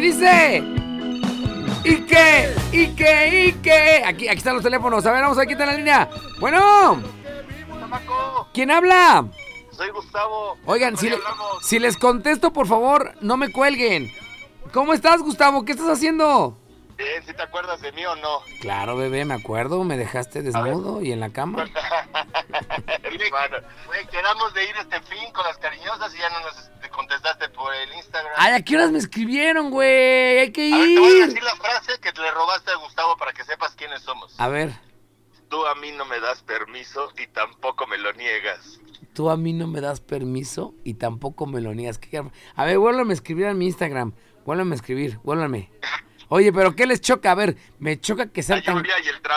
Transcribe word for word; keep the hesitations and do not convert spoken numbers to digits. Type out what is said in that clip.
dice... ¿Y qué? ¿Y qué? ¿Y qué? Aquí, aquí están los teléfonos. A ver, vamos, aquí está la línea. Bueno. Chamaco, ¿Quién habla? soy Gustavo. Oigan, si, Hoy le- hablamos. si les contesto, por favor, no me cuelguen. ¿Cómo estás, Gustavo? ¿Qué estás haciendo? Bien, ¿si te acuerdas de mí o no? Claro, bebé, me acuerdo. Me dejaste desnudo y en la cama. Hermano, güey, quedamos de ir este fin con las cariñosas y ya no nos este, contestaste por el Instagram. Ay, ¿a qué horas me escribieron, güey? Hay que A ver, te voy a ir. decir la frase que le robaste a Gustavo para que sepas quiénes somos. A ver, Tú a mí no me das permiso y tampoco me lo niegas. tú a mí no me das permiso y tampoco me lo niegas. ¿Qué- A ver, vuélvame a escribir a mi Instagram. Vuélvame a escribir, vuélvame. Oye, pero ¿qué les choca? A ver, me choca que La sean tan... lluvia y el tráfico.